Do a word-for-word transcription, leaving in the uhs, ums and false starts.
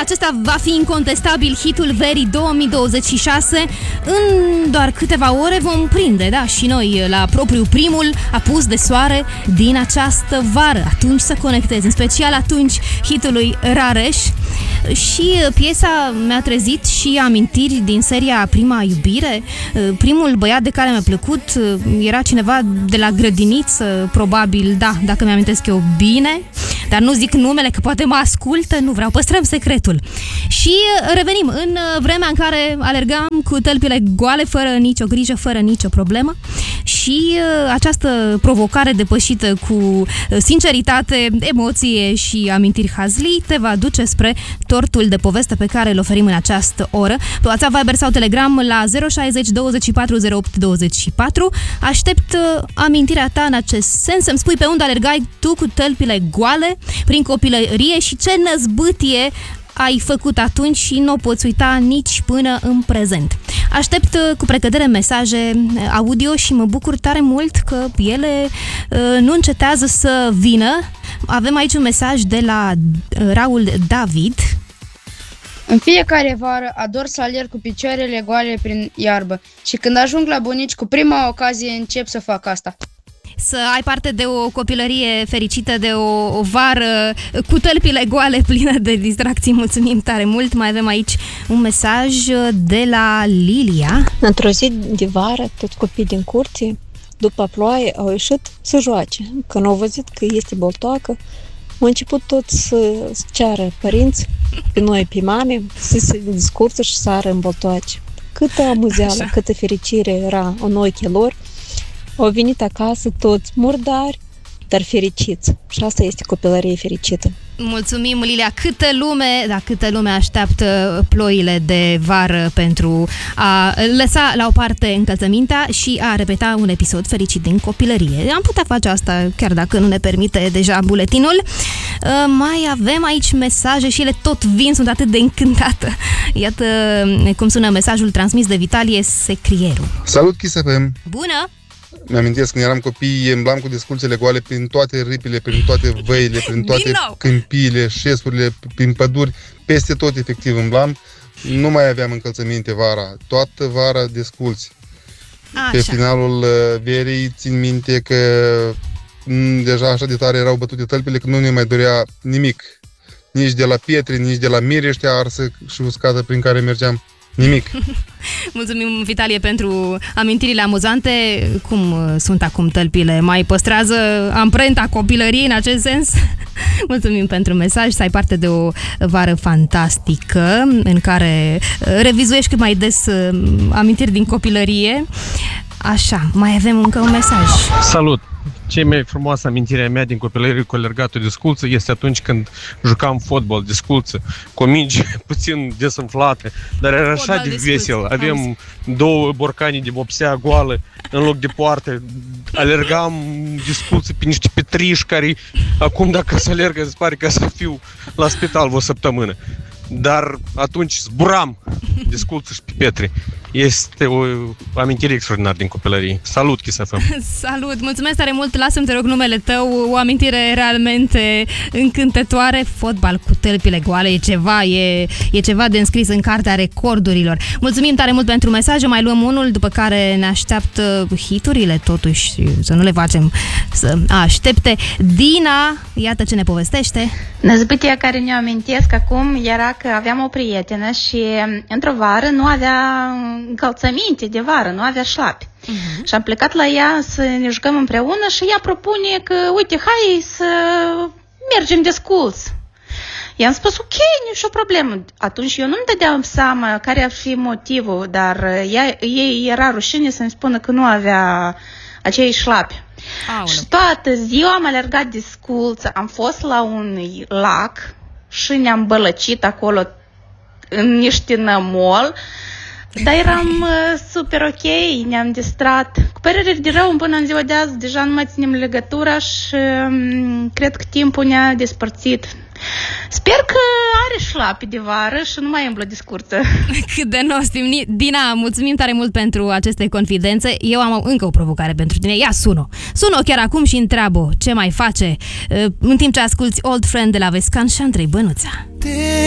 acesta va fi incontestabil hitul verii două mii douăzeci și șase. În doar câteva ore vom prinde, da, și noi la propriu primul apus de soare din această vară. Atunci să conectezi, în special atunci hitului Rareș. Și piesa mi-a trezit și amintiri din seria Prima iubire. Primul băiat de care mi-a plăcut era cineva de la grădiniță, probabil, da, dacă mi-amintesc eu bine, dar nu zic numele, că poate mă ascultă, nu vreau, păstrăm secretul. Și revenim în vremea în care alergam cu tălpile goale, fără nicio grijă, fără nicio problemă. Și această provocare depășită cu sinceritate, emoție și amintiri hazlii te va duce spre tortul de poveste pe care îl oferim în această oră. Pe WhatsApp, Viber sau Telegram la zero șaizeci douăzeci și patru zero opt douăzeci și patru. Aștept amintirea ta în acest sens. Îmi spui pe unde alergai tu cu tălpile goale prin copilărie și ce năzbâtie ai făcut atunci și nu o poți uita nici până în prezent. Aștept cu precădere mesaje audio și mă bucur tare mult că ele nu încetează să vină. Avem aici un mesaj de la Raul David. În fiecare vară ador să alerg cu picioarele goale prin iarbă și când ajung la bunici, cu prima ocazie încep să fac asta. Să ai parte de o copilărie fericită, de o, o vară cu tălpile goale, plină de distracții. Mulțumim tare mult. Mai avem aici un mesaj de la Lilia. Într-o zi de vară, toți copiii din curte, după ploaie, au ieșit să joace. Când au văzut că este boltoacă, au început toți să ceară părinți, pe noi, pe mame, să se descurță și sară în boltoace. Câtă amuzeală, Așa. câtă fericire era în ochii lor. Au venit acasă toți murdari, dar fericiți. Și asta este copilărie fericită. Mulțumim, Lilia. Câtă lume, da, câtă lume așteaptă ploile de vară pentru a lăsa la o parte încălțămintea și a repeta un episod fericit din copilărie. Am putea face asta chiar dacă nu ne permite deja buletinul. Mai avem aici mesaje și ele tot vin, sunt atât de încântată. Iată cum sună mesajul transmis de Vitalie Secrieru. Salut, Kiss F M! Bună! Mi-amintesc când eram copii, îmblam cu desculțele goale prin toate râpile, prin toate văile, prin toate câmpiile, șesurile, prin păduri, peste tot efectiv îmblam. Nu mai aveam încălțăminte vara, toată vara desculți. Așa. Pe finalul verii țin minte că m, deja așa de tare erau bătute tălpile că nu ne mai dorea nimic. Nici de la pietre, nici de la mireștea arsă și uscată prin care mergeam. Nimic. Mulțumim, Vitalie, pentru amintirile amuzante. Cum sunt acum tălpile? Mai păstrează amprenta copilăriei în acest sens? Mulțumim pentru mesaj. Să ai parte de o vară fantastică în care revizuiești cât mai des amintiri din copilărie. Așa, mai avem încă un mesaj. Salut! Cea mai frumoasă amintire a mea din copilărie cu alergatul de sculță este atunci când jucam fotbal de sculță, cu o minge puțin desumflată, dar era așa de, de vesel. Aveam două borcani de vopsea goală în loc de poartă, alergam de sculță pe niște petriși care acum dacă să alergă îți pare că să fiu la spital o săptămână. Dar atunci zburam de sculță și pe pietre. Este o amintire extraordinară din copilărie. Salut, Kiss F M! Salut! Mulțumesc tare mult! Lasă-mi, te rog, numele tău. O amintire realmente încântătoare. Fotbal cu tălpile goale e ceva, e, e ceva de înscris în cartea recordurilor. Mulțumim tare mult pentru mesaje. Mai luăm unul, după care ne așteaptă hiturile, totuși, să nu le facem să aștepte. Dina, iată ce ne povestește. Năzbâtia care ne-o amintesc acum era că aveam o prietenă și într-o vară nu avea încălțăminte de vară, nu avea șlapi. Uh-huh. Și am plecat la ea să ne jucăm împreună și ea propune că, uite, hai să mergem desculț. I-am spus, ok, nici o problemă. Atunci eu nu-mi dădeam seama care ar fi motivul, dar ea, ei era rușine să-mi spună că nu avea acei șlapi. Aoleu. Și toată ziua am alergat desculț, am fost la un lac și ne-am bălăcit acolo în niște nămol, dar eram uh, super ok, ne-am distrat. Cu părere de rău, până în ziua de azi, deja nu mai ținem legătura și um, cred că timpul ne-a despărțit. Sper că are șlapi de vară și nu mai umblă de scurtă. Cât de nostim. Dina, mulțumim tare mult pentru aceste confidențe. Eu am încă o provocare pentru tine. Ia, sună. Sună chiar acum și întreabă ce mai face în timp ce asculți Old Friend de la Vescan și Andrei Bănuța.